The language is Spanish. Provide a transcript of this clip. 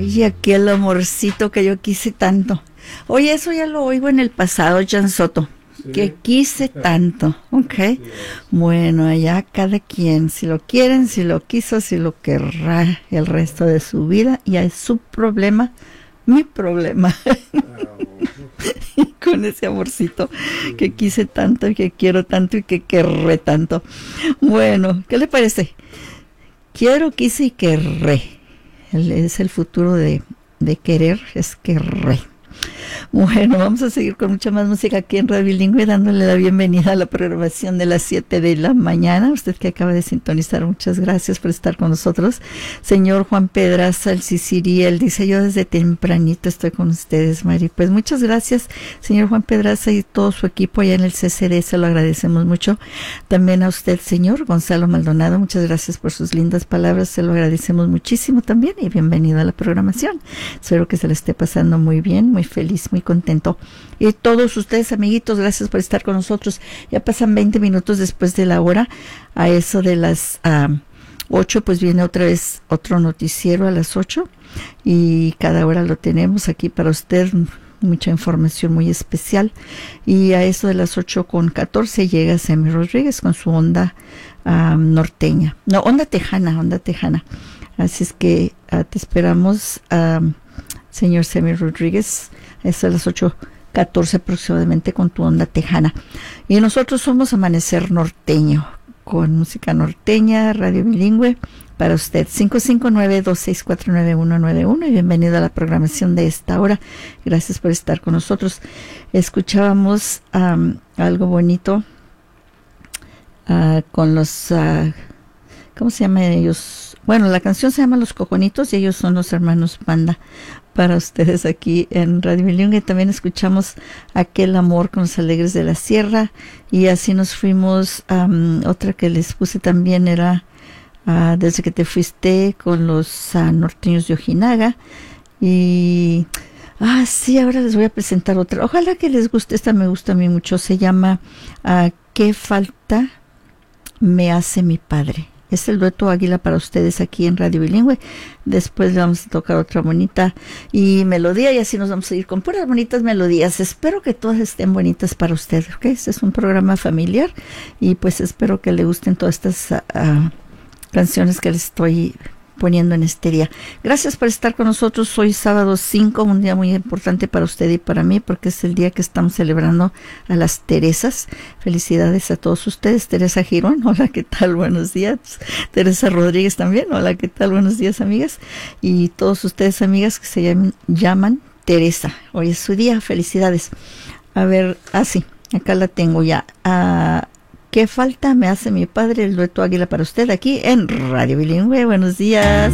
Ay, aquel amorcito que yo quise tanto. Oye, eso ya lo oigo en el pasado, Jan Soto. Sí. Que quise tanto, ¿ok? Sí. Bueno, allá cada quien, si lo quieren, si lo quiso, si lo querrá el resto de su vida, ya es su problema, mi problema. Con ese amorcito que quise tanto y que quiero tanto y que querré tanto. Bueno, ¿qué le parece? Quiero, quise y querré. Es el futuro de querer, es querré. Bueno, vamos a seguir con mucha más música aquí en Radio Bilingüe, dándole la bienvenida a la programación de las 7 de la mañana. Usted que acaba de sintonizar, muchas gracias por estar con nosotros. Señor Juan Pedraza, el Siciriel, dice: yo desde tempranito estoy con ustedes, Mari. Pues muchas gracias, señor Juan Pedraza, y todo su equipo allá en el CCD, se lo agradecemos mucho. También a usted, señor Gonzalo Maldonado, muchas gracias por sus lindas palabras, se lo agradecemos muchísimo también, y bienvenido a la programación. Espero que se le esté pasando muy bien, muy feliz, muy contento. Y todos ustedes, amiguitos, gracias por estar con nosotros. Ya pasan 20 minutos después de la hora. A eso de las 8, pues viene otra vez otro noticiero a las 8. Y cada hora lo tenemos aquí para usted. Mucha información muy especial. Y a eso de las 8:14 llega Semi Rodríguez con su onda norteña. No, onda tejana. Así es que te esperamos, señor Semi Rodríguez, es a las 8:14 aproximadamente con tu onda tejana. Y nosotros somos Amanecer Norteño, con música norteña, Radio Bilingüe, para usted. 559-264-9191, y bienvenido a la programación de esta hora. Gracias por estar con nosotros. Escuchábamos algo bonito con los... ¿cómo se llaman ellos? Bueno, la canción se llama Los Coconitos y ellos son los hermanos Panda. Para ustedes aquí en Radio Bilingüe también escuchamos Aquel Amor con los Alegres de la Sierra, y así nos fuimos. Otra que les puse también era Desde que te fuiste, con los norteños de Ojinaga. Y sí, ahora les voy a presentar otra. Ojalá que les guste, esta me gusta a mí mucho. Se llama ¿Qué falta me hace mi padre? Es el dueto Águila para ustedes aquí en Radio Bilingüe. Después le vamos a tocar otra bonita y melodía, y así nos vamos a ir con puras bonitas melodías. Espero que todas estén bonitas para usted, ¿ok? Este es un programa familiar, y pues espero que le gusten todas estas canciones que les estoy poniendo en este día. Gracias por estar con nosotros. Hoy sábado 5, un día muy importante para usted y para mí, porque es el día que estamos celebrando a las Teresas. Felicidades a todos ustedes. Teresa Girón, hola, ¿qué tal? Buenos días. Teresa Rodríguez también, hola, ¿qué tal? Buenos días, amigas. Y todos ustedes, amigas, que se llaman Teresa. Hoy es su día, felicidades. A ver, sí, acá la tengo ya. ¿Qué falta me hace mi padre? El dueto Águila para usted aquí en Radio Bilingüe. Buenos días.